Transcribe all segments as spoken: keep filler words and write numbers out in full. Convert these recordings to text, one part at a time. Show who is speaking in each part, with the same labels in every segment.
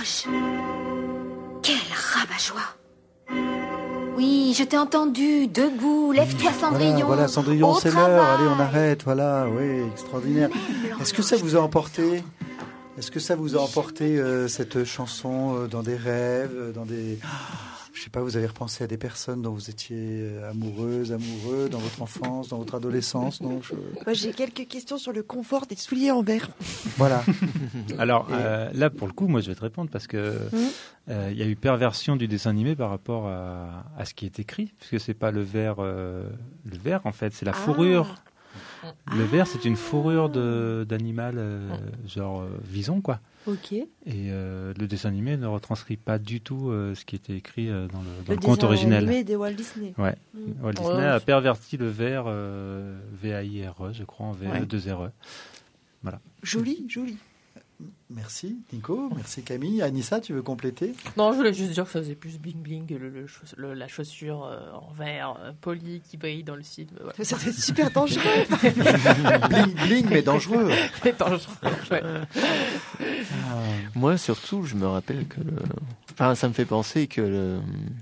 Speaker 1: Georges, quel rabat-joie. Oui, je t'ai entendu. Debout, lève-toi, Cendrillon.
Speaker 2: Voilà, voilà Cendrillon,
Speaker 1: Au
Speaker 2: c'est
Speaker 1: travail.
Speaker 2: l'heure. Allez, on arrête. Voilà, oui, extraordinaire. Est-ce que ça vous a emporté Est-ce que ça vous a emporté euh, cette chanson euh, dans des rêves, euh, dans des... Je sais pas, vous avez repensé à des personnes dont vous étiez euh, amoureuse, amoureux, dans votre enfance, dans votre adolescence, non je...
Speaker 3: Moi, j'ai quelques questions sur le confort des souliers en verre.
Speaker 2: Voilà.
Speaker 4: Alors
Speaker 2: Et...
Speaker 4: euh, là, pour le coup, moi, je vais te répondre parce que il mmh. euh, y a eu perversion du dessin animé par rapport à, à ce qui est écrit, parce que c'est pas le verre, euh, le verre en fait, c'est la fourrure. Ah. Le ah. verre, c'est une fourrure de, d'animal, euh, genre euh, vison, quoi.
Speaker 3: Ok.
Speaker 4: Et euh, le dessin animé ne retranscrit pas du tout euh, ce qui était écrit euh, dans le, dans
Speaker 3: le,
Speaker 4: le conte originel.
Speaker 3: Le dessin animé des Walt Disney.
Speaker 4: Ouais. Mmh. Walt Disney ouais. a perverti le verre euh, V A I R E, je crois, en V A deux R E. Voilà.
Speaker 3: Joli, joli.
Speaker 2: Merci Nico, merci Camille. Anissa, tu veux compléter ?
Speaker 5: Non, je voulais juste dire que ça faisait plus bling bling, le, le, le, la chaussure euh, en verre euh, poli qui brille dans le ciel. Voilà.
Speaker 3: Ça fait super dangereux.
Speaker 2: Bling bling mais dangereux.
Speaker 5: Mais dangereux. Ouais.
Speaker 6: Ah. Moi surtout, je me rappelle que le... enfin, ça me fait penser que le...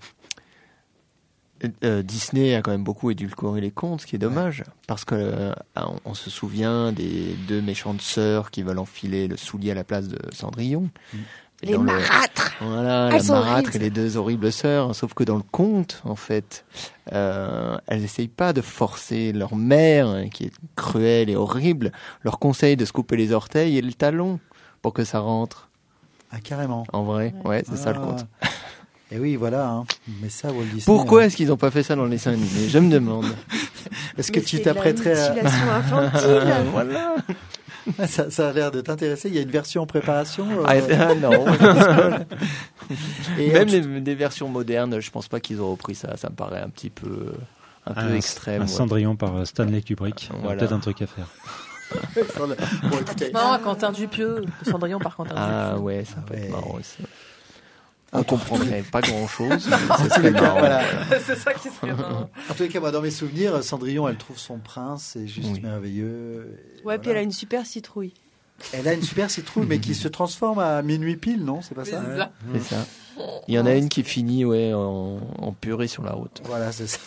Speaker 6: Euh, Disney a quand même beaucoup édulcoré les contes, ce qui est dommage, ouais. parce que euh, on, on se souvient des deux méchantes sœurs qui veulent enfiler le soulier à la place de Cendrillon.
Speaker 3: Mmh. Les marâtres.
Speaker 6: Le, voilà,
Speaker 3: elles
Speaker 6: la marâtre et les deux horribles sœurs. Sauf que dans le conte, en fait, euh, elles n'essayent pas de forcer leur mère, qui est cruelle et horrible, leur conseille de se couper les orteils et le talon pour que ça rentre.
Speaker 2: Ah, carrément.
Speaker 6: En vrai, ouais, ouais c'est ah. ça le conte.
Speaker 2: Et oui, voilà. Hein. Mais ça, Walt Disney.
Speaker 6: Pourquoi
Speaker 2: hein.
Speaker 6: est-ce qu'ils n'ont pas fait ça dans les dessins animés ? Je me demande.
Speaker 2: Est-ce que mais tu t'apprêterais à...
Speaker 3: mutilation infantile.
Speaker 6: Voilà.
Speaker 2: Ça, ça a l'air de t'intéresser. Il y a une version en préparation euh...
Speaker 6: Ah non.
Speaker 2: Et
Speaker 6: même
Speaker 2: tu...
Speaker 6: les, des versions modernes, je pense pas qu'ils ont repris ça. Ça me paraît un petit peu, un
Speaker 4: ah,
Speaker 6: peu extrême.
Speaker 4: Un
Speaker 6: ouais.
Speaker 4: Cendrillon par Stanley Kubrick. Voilà. Peut-être un truc à faire.
Speaker 5: Bon, écoutez. Non, Quentin Dupieux, Cendrillon par Quentin Dupieux.
Speaker 6: Ah ouais, ça peut
Speaker 2: ouais.
Speaker 6: être marrant aussi. On comprendrait pas grand-chose.
Speaker 2: C'est marrant. Voilà.
Speaker 5: C'est ça qui serait marrant.
Speaker 2: En tous les cas, moi, dans mes souvenirs, Cendrillon, elle trouve son prince, c'est juste
Speaker 6: oui.
Speaker 2: merveilleux.
Speaker 3: Ouais,
Speaker 2: voilà.
Speaker 3: Puis elle a une super citrouille.
Speaker 2: Elle a une super citrouille, mais qui se transforme à minuit pile, non ? C'est pas ça ?
Speaker 5: C'est ça.
Speaker 6: C'est ça. Il y en a une qui finit ouais, en, en purée sur la route.
Speaker 2: Voilà, c'est ça.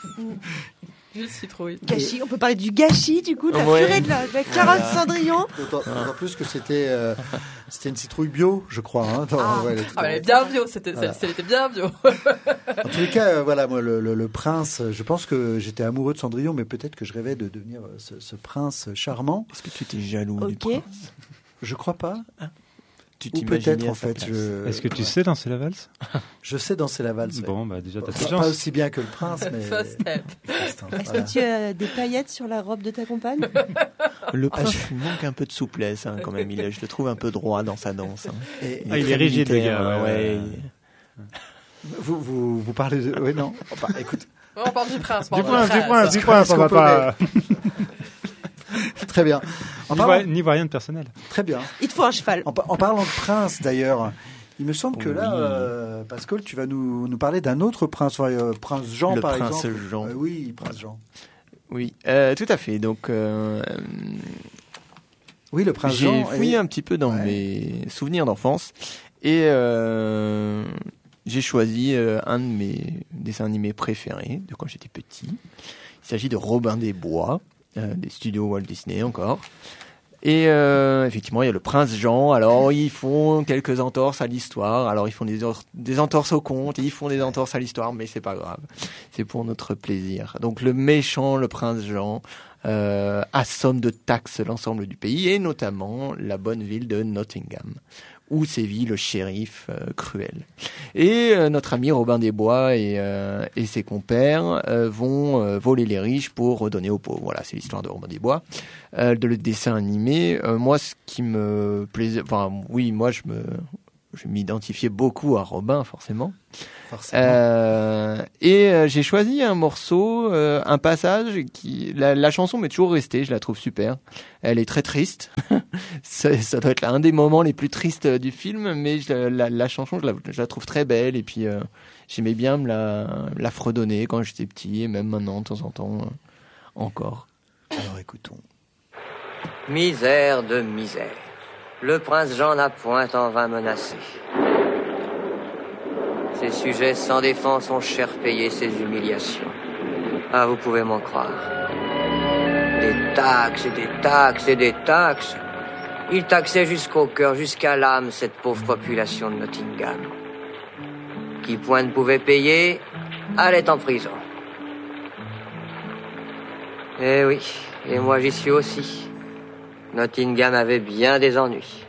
Speaker 5: Une citrouille.
Speaker 3: Gâchis, on peut parler du gâchis, du coup, de la
Speaker 6: ouais.
Speaker 3: purée de la, de la carotte voilà. Cendrillon.
Speaker 2: D'autant, d'autant plus que c'était, euh, c'était une citrouille bio, je crois. Hein. Attends,
Speaker 5: ah.
Speaker 2: ouais, elle,
Speaker 5: ah, elle est bien bio, c'était, voilà. elle était bien bio.
Speaker 2: En tous les cas, euh, voilà, moi, le, le, le prince, je pense que j'étais amoureux de Cendrillon, mais peut-être que je rêvais de devenir ce, ce prince charmant.
Speaker 6: Est-ce que tu étais jaloux
Speaker 3: okay.
Speaker 6: du prince ?
Speaker 2: Je crois pas.
Speaker 6: Ah. Tu
Speaker 2: Ou peut-être en fait. Je...
Speaker 4: Est-ce que tu sais danser la valse ?
Speaker 2: Je sais danser la valse.
Speaker 4: Bon, bah déjà t'as
Speaker 2: pas,
Speaker 4: chance.
Speaker 2: Pas aussi bien que le prince, mais.
Speaker 5: First step.
Speaker 3: Est-ce voilà. que tu as des paillettes sur la robe de ta compagne ?
Speaker 6: Le prince ah, je... manque un peu de souplesse hein, quand même. Il est, je le trouve un peu droit dans sa danse. Hein.
Speaker 4: Et, il, ah, il est rigide le gars. Ouais, ouais.
Speaker 2: Vous, vous, vous parlez de. Oui, non. Bah, écoute.
Speaker 5: On parle du prince.
Speaker 4: Du prince, du prince, du prince. On va pas.
Speaker 2: Très bien.
Speaker 4: En n'y parlant... voit rien de personnel.
Speaker 2: Très bien.
Speaker 3: Il te faut un cheval.
Speaker 2: En, en parlant de prince, d'ailleurs, il me semble que oui. là, euh, Pascal, tu vas nous, nous parler d'un autre prince, euh, prince Jean,
Speaker 6: le
Speaker 2: par
Speaker 6: prince
Speaker 2: exemple.
Speaker 6: Jean.
Speaker 2: Euh, oui, prince Jean.
Speaker 6: Oui, euh, tout à fait. Donc, euh,
Speaker 2: oui, le prince
Speaker 6: j'ai
Speaker 2: Jean.
Speaker 6: J'ai fouillé
Speaker 2: et...
Speaker 6: un petit peu dans ouais. mes souvenirs d'enfance et euh, j'ai choisi euh, un de mes dessins animés préférés de quand j'étais petit. Il s'agit de Robin des Bois. Euh, des studios Walt Disney encore. Et euh, effectivement, il y a le prince Jean. Alors, ils font quelques entorses à l'histoire. Alors, ils font des, or- des entorses au conte, ils font des entorses à l'histoire, mais c'est pas grave. C'est pour notre plaisir. Donc, le méchant, le prince Jean, euh, assomme de taxes l'ensemble du pays, et notamment la bonne ville de Nottingham, où sévit le shérif euh, cruel. Et euh, notre ami Robin des Bois et, euh, et ses compères euh, vont euh, voler les riches pour redonner aux pauvres. Voilà, c'est l'histoire de Robin des Bois. Euh, de le dessin animé, euh, moi, ce qui me plaisait... Enfin, oui, moi, je me... Je m'identifiais beaucoup à Robin, forcément.
Speaker 2: Forcément.
Speaker 6: Euh, et euh, j'ai choisi un morceau, euh, un passage qui, la, la chanson m'est toujours restée. Je la trouve super. Elle est très triste. ça, ça doit être un des moments les plus tristes du film, mais je, la, la chanson, je la, je la trouve très belle. Et puis, euh, j'aimais bien me la, la fredonner quand j'étais petit, et même maintenant, de temps en temps, euh, encore.
Speaker 2: Alors, écoutons.
Speaker 7: Misère de misère. Le prince Jean n'a point en vain menacé. Ces sujets sans défense ont cher payé ces humiliations. Ah, vous pouvez m'en croire. Des taxes et des taxes et des taxes. Ils taxaient jusqu'au cœur, jusqu'à l'âme, cette pauvre population de Nottingham. Qui point ne pouvait payer, allait en prison. Eh oui, et moi j'y suis aussi. Nottingham avait bien des ennuis.